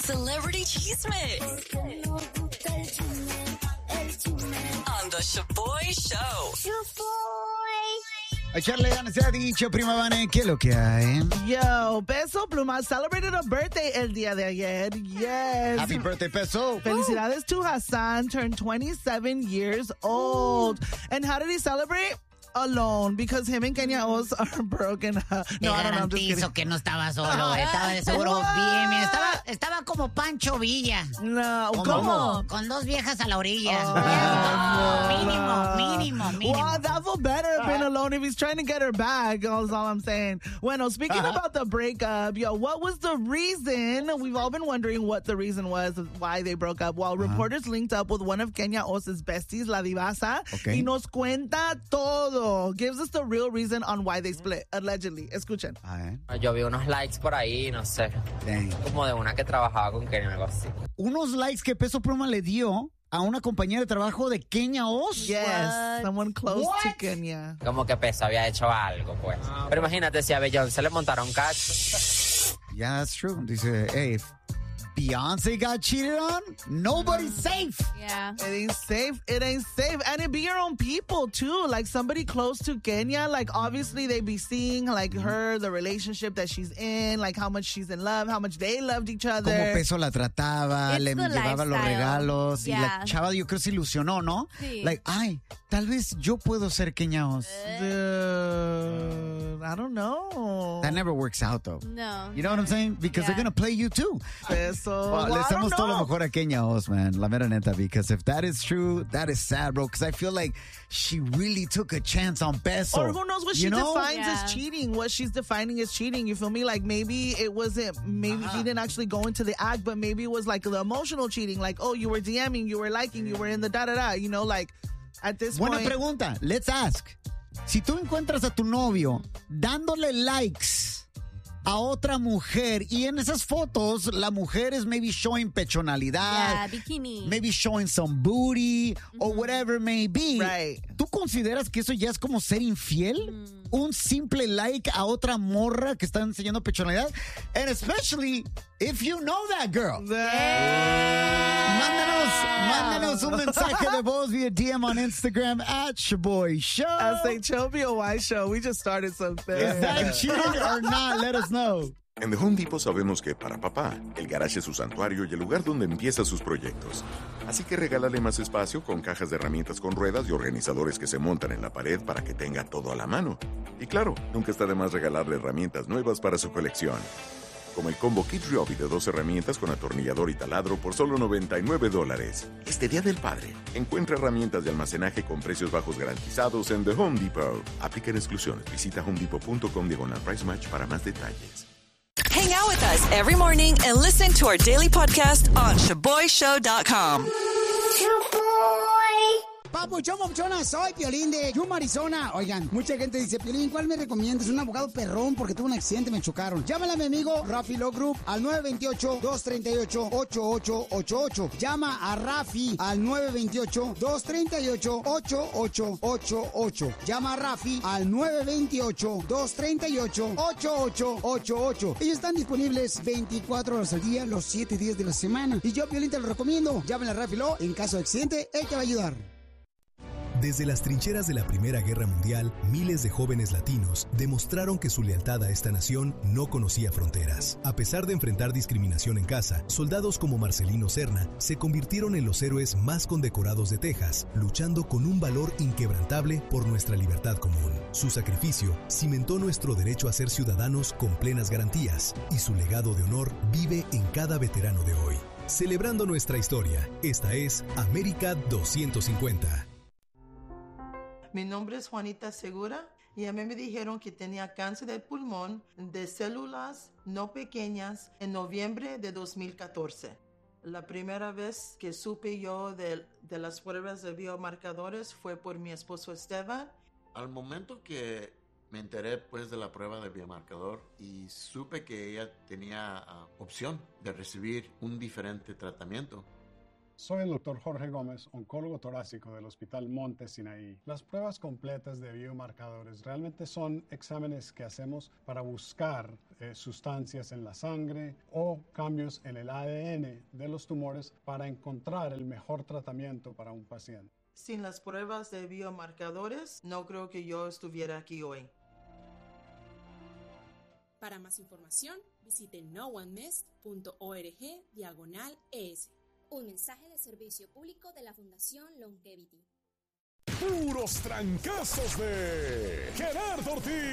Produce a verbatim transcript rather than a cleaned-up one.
Celebrity Cheesemix. On the Shaboy Show. Echarle ganas, se ha dicho, prima Vane, ¿qué es lo que hay? Yo, Peso Pluma celebrated a birthday el día de ayer. Yes. Happy birthday, Peso. Felicidades to Hassan, turned twenty-seven years old. And how did he celebrate? Alone, because him and Kenya Oz are broken up. Te No, I don't know, I'm just garantizo kidding. que no estaba solo, estaba de seguro bien, bien. Estaba, estaba como Pancho Villa. No, ¿Cómo? ¿cómo? Con dos viejas a la orilla. Oh, mínimo, mínimo, mínimo. Well, that would better have been alone if he's trying to get her back. That's all I'm saying. Bueno, speaking Uh-huh. about the breakup, yo, what was the reason? We've all been wondering what the reason was of why they broke up. Well, Uh-huh. reporters linked up with one of Kenya Oz's besties, La Divasa, Okay. y nos cuenta todo. Gives us the real reason on why they split, allegedly. Escuchen. A ver, Yo vi unos likes por ahí, no sé, dang. como de una que trabajaba con Kenia, algo así. Unos likes que Peso Pluma le dio a una compañera de trabajo de Kenya Oz. Yes, someone close to What? Kenya. Como que Peso había hecho algo, pues. Pero imagínate si a Beyoncé le montaron cacho. Yeah, that's true. Dice, hey, if Beyonce got cheated on, nobody's safe. Yeah. It ain't safe. It ain't safe. And it be your own people, too. Like, somebody close to Kenya, like, obviously they be seeing, like, her, the relationship that she's in, like, how much she's in love, how much they loved each Como other. Peso la trataba, It's le the llevaba los lifestyle. regalos. Y la Yeah. chava, yo creo, se ilusionó, ¿no? Sí. Like, ay, tal vez yo puedo ser Kenya Oz. Dude, I don't know. That never works out, though. No. You know what I'm saying? Because Yeah. they're going to play you, too. Eso. Well, Well, le I estamos don't todo lo know. mejor a Kenya Oz, man. La mera neta, because if that is true, that is sad, bro. Because I feel like she really took a chance on Peso. Or who knows what she you know? defines Yeah. as cheating, what she's defining as cheating. You feel me? Like, maybe it wasn't, maybe he didn't actually go into the act, but maybe it was like the emotional cheating. Like, oh, you were DMing, you were liking, you were in the da-da-da. You know, like, at this Buena point. pregunta. Let's ask. Si tú encuentras a tu novio dándole likes a otra mujer y en esas fotos la mujer es maybe showing pechonalidad, Yeah, bikini. maybe showing some booty or whatever may be, Right. ¿tú consideras que eso ya es como ser infiel? Un simple like a otra morra que está enseñando pechonalidad, and especially if you know that girl. Mándanos, mándanos un mensaje de voz via D M on Instagram at Shaboy Show. As they show me a white show, we just started something. Is that cheating or not? Let us know. En The Home Depot sabemos que para papá, el garage es su santuario y el lugar donde empieza sus proyectos. Así que regálale más espacio con cajas de herramientas con ruedas y organizadores que se montan en la pared para que tenga todo a la mano. Y claro, nunca está de más regalarle herramientas nuevas para su colección. Como el combo Kid Ryobi de dos herramientas con atornillador y taladro por solo noventa y nueve dólares. Este Día del Padre, encuentra herramientas de almacenaje con precios bajos garantizados en The Home Depot. Aplican exclusiones. Visita homedepot.com diagonal price match para más detalles. Hang out with us every morning and listen to our daily podcast on shaboy show dot com. Papuchón, papuchona, soy Piolín de Yuma, Arizona. Oigan, mucha gente dice, Piolín, ¿cuál me recomiendas? Un abogado perrón porque tuve un accidente, me chocaron. Llámale a mi amigo Rafi Law Group al nueve dos ocho, dos tres ocho, ocho ocho ocho ocho. Llama a Rafi al nueve dos ocho, dos tres ocho, ocho ocho ocho ocho. Llama a Rafi al nueve dos ocho, dos tres ocho, ocho ocho ocho ocho. Ellos están disponibles veinticuatro horas al día, los siete días de la semana. Y yo, Piolín, te lo recomiendo. Llámale a Rafi Law. En caso de accidente, él te va a ayudar. Desde las trincheras de la Primera Guerra Mundial, miles de jóvenes latinos demostraron que su lealtad a esta nación no conocía fronteras. A pesar de enfrentar discriminación en casa, soldados como Marcelino Serna se convirtieron en los héroes más condecorados de Texas, luchando con un valor inquebrantable por nuestra libertad común. Su sacrificio cimentó nuestro derecho a ser ciudadanos con plenas garantías, y su legado de honor vive en cada veterano de hoy. Celebrando nuestra historia, esta es América doscientos cincuenta. Mi nombre es Juanita Segura y a mí me dijeron que tenía cáncer de pulmón de células no pequeñas en noviembre de dos mil catorce. La primera vez que supe yo de, de las pruebas de biomarcadores fue por mi esposo Esteban. Al momento que me enteré pues de la prueba de biomarcador y supe que ella tenía uh, opción de recibir un diferente tratamiento, Soy el doctor Jorge Gómez, oncólogo torácico del Hospital Monte Sinaí. Las pruebas completas de biomarcadores realmente son exámenes que hacemos para buscar eh, sustancias en la sangre o cambios en el A D N de los tumores para encontrar el mejor tratamiento para un paciente. Sin las pruebas de biomarcadores, no creo que yo estuviera aquí hoy. Para más información, visite no one missed punto org diagonal es. Un mensaje de servicio público de la Fundación Longevity. Puros trancazos de Gerardo Ortiz.